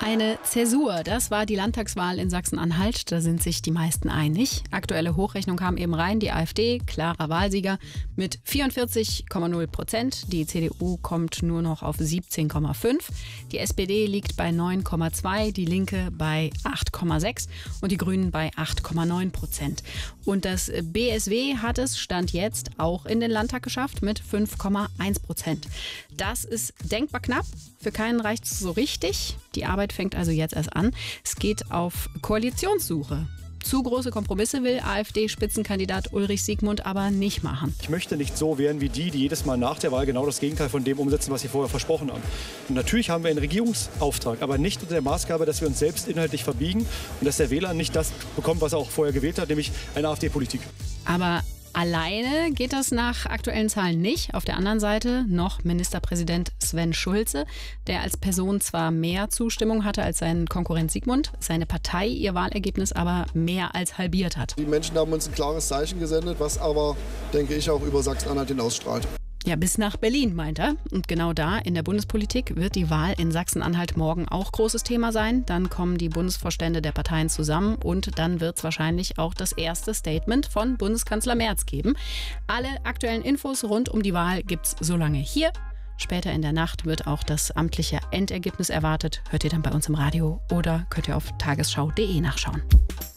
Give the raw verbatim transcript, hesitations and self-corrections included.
Eine Zäsur, das war die Landtagswahl in Sachsen-Anhalt. Da sind sich die meisten einig. Aktuelle Hochrechnung kam eben rein. Die AfD, klarer Wahlsieger mit vierundvierzig Komma null Prozent. Die C D U kommt nur noch auf siebzehn Komma fünf. Die S P D liegt bei neun Komma zwei, die Linke bei acht Komma sechs und die Grünen bei acht Komma neun Prozent. Und das B S W hat es Stand jetzt auch in den Landtag geschafft mit fünf Komma eins Prozent. Das ist denkbar knapp. Für keinen reicht es so richtig. Die Arbeit fängt also jetzt erst an. Es geht auf Koalitionssuche. Zu große Kompromisse will AfD-Spitzenkandidat Ulrich Siegmund aber nicht machen. Ich möchte nicht so werden wie die, die jedes Mal nach der Wahl genau das Gegenteil von dem umsetzen, was sie vorher versprochen haben. Und natürlich haben wir einen Regierungsauftrag, aber nicht unter der Maßgabe, dass wir uns selbst inhaltlich verbiegen und dass der Wähler nicht das bekommt, was er auch vorher gewählt hat, nämlich eine AfD-Politik. Aber alleine geht das nach aktuellen Zahlen nicht. Auf der anderen Seite noch Ministerpräsident Sven Schulze, der als Person zwar mehr Zustimmung hatte als sein Konkurrent Siegmund, seine Partei ihr Wahlergebnis aber mehr als halbiert hat. Die Menschen haben uns ein klares Zeichen gesendet, was aber, denke ich, auch über Sachsen-Anhalt hinausstrahlt. Ja, bis nach Berlin, meint er. Und genau da, in der Bundespolitik, wird die Wahl in Sachsen-Anhalt morgen auch großes Thema sein. Dann kommen die Bundesvorstände der Parteien zusammen und dann wird es wahrscheinlich auch das erste Statement von Bundeskanzler Merz geben. Alle aktuellen Infos rund um die Wahl gibt's so lange hier. Später in der Nacht wird auch das amtliche Endergebnis erwartet. Hört ihr dann bei uns im Radio oder könnt ihr auf tagesschau punkt de nachschauen.